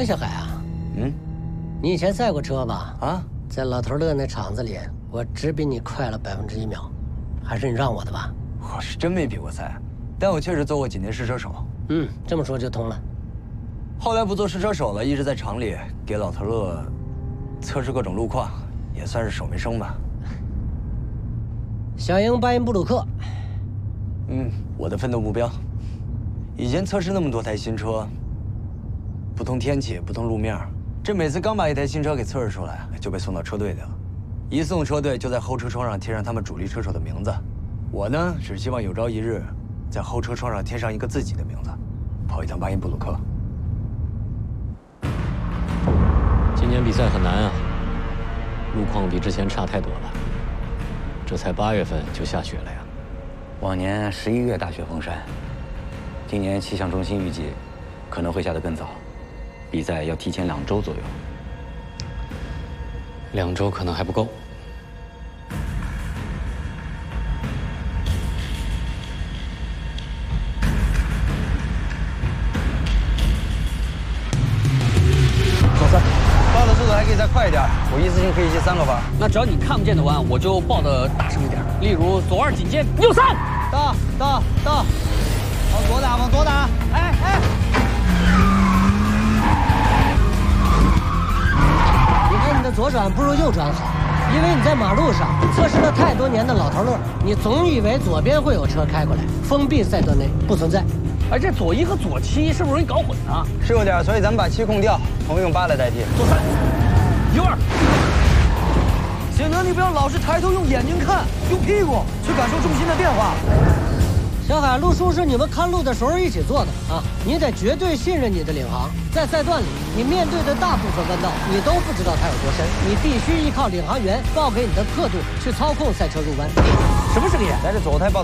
哎，小海啊，你以前赛过车吧？ 啊， 在老头乐那厂子里，我只比你快了1%秒，还是你让我的吧？ 我是真没比过赛，但我确实做过几年试车手。 这么说就通了。 后来不做试车手了，一直在厂里给老头乐测试各种路况，也算是手没生吧。 想赢巴音布鲁克。 我的奋斗目标。以前测试那么多台新车，不同天气、不同路面，这每次刚把一台新车给测试出来，就被送到车队里了。一送车队，就在后车窗上贴上他们主力车手的名字。我呢，只希望有朝一日，在后车窗上贴上一个自己的名字，跑一趟巴音布鲁克。 今年比赛很难啊，路况比之前差太多了。这才8月份就下雪了呀。 往年11月大雪封山，今年气象中心预计可能会下得更早，比赛要提前2周左右。 2周可能还不够。 报的速度还可以再快一点，我一次性可以接3个弯。 那只要你看不见的弯，我就报的大声一点。例如左2紧接右3， 到，往左打，哎！ 你看你的左转不如右转好，因为你在马路上测试了太多年的老头乐，你总以为左边会有车开过来，封闭赛段内不存在。 哎，这左1和左7是不是容易搞混呢？ 是有点，所以咱们把7控掉，重用8来代替。 左3，右2。显得你不要老是抬头用眼睛看，用屁股去感受重心的变化。 小海，路书是你们看路的时候一起做的啊！你得绝对信任你的领航，在赛段里，你面对的大部分弯道，你都不知道它有多深，你必须依靠领航员报给你的刻度去操控赛车入弯。 什么声音？ 来，这左胎报。